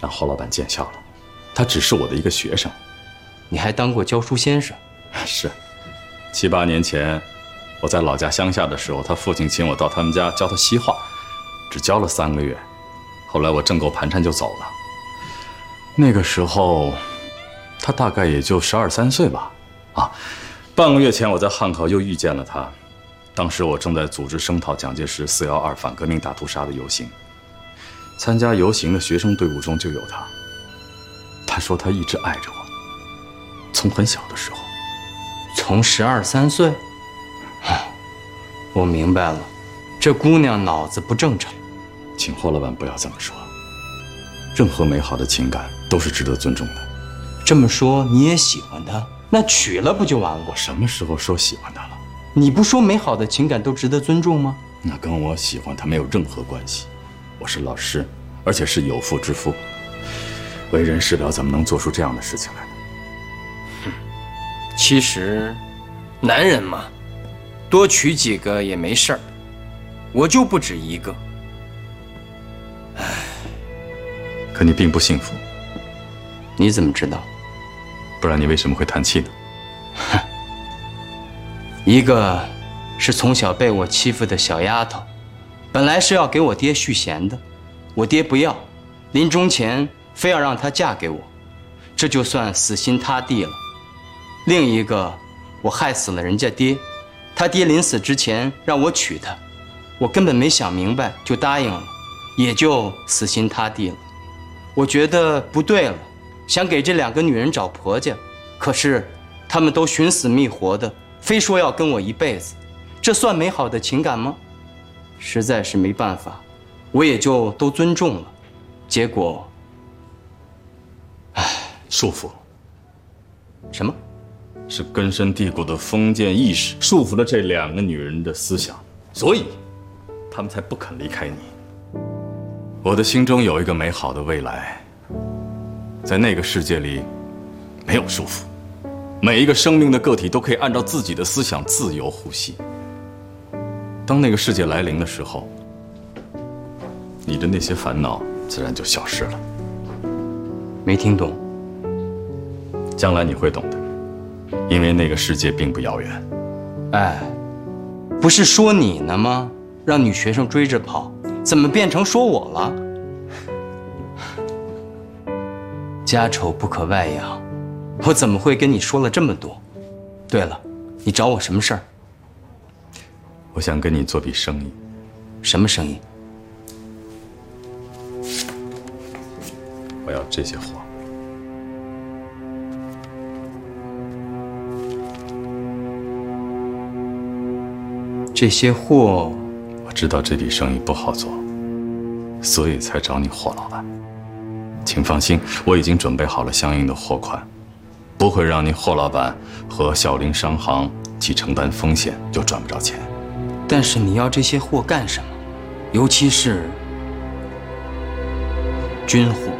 让霍老板见笑了。他只是我的一个学生。 你还当过教书先生？ 是，7、8年前，我在老家乡下的时候，他父亲请我到他们家教他西画，只教了3个月。后来我挣够盘缠就走了。那个时候，他大概也就12、13岁吧。半个月前我在汉考又遇见了他，当时我正在组织声讨蒋介石412反革命大屠杀的游行，参加游行的学生队伍中就有他。他说他一直爱着我，从很小的时候。 从12、13岁？我明白了，这姑娘脑子不正常。 请霍老板不要这么说，任何美好的情感都是值得尊重的。 这么说你也喜欢她，那娶了不就完了？ 我什么时候说喜欢她了？ 你不说美好的情感都值得尊重吗？ 那跟我喜欢她没有任何关系。我是老师，而且是有妇之夫，为人师表，怎么能做出这样的事情来呢？ 其实，男人嘛，多娶几个也没事儿，我就不止一个。 可你并不幸福。 你怎么知道？ 不然你为什么会叹气呢？ 一个是从小被我欺负的小丫头，本来是要给我爹续弦的，我爹不要，临终前非要让她嫁给我，这就算死心塌地了。另一个，我害死了人家爹，他爹临死之前让我娶她，我根本没想明白就答应了，也就死心塌地了。我觉得不对了，想给这2个女人找婆家，可是她们都寻死觅活的，非说要跟我一辈子，这算美好的情感吗？实在是没办法，我也就都尊重了。结果， 束缚。 什么？ 是根深蒂固的封建意识束缚了这2个女人的思想，所以她们才不肯离开你。我的心中有一个美好的未来，在那个世界里没有束缚，每一个生命的个体都可以按照自己的思想自由呼吸。当那个世界来临的时候，你的那些烦恼自然就消失了。 没听懂。 将来你会懂的，因为那个世界并不遥远。 哎，不是说你呢吗？让女学生追着跑，怎么变成说我了？家丑不可外扬，我怎么会跟你说了这么多？对了，你找我什么事儿？ 我想跟你做笔生意。 什么生意？ 我要这些货。 这些货， 我知道这笔生意不好做，所以才找你霍老板。请放心，我已经准备好了相应的货款，不会让你霍老板和小林商行既承担风险又赚不着钱。 但是你要这些货干什么？尤其是军货。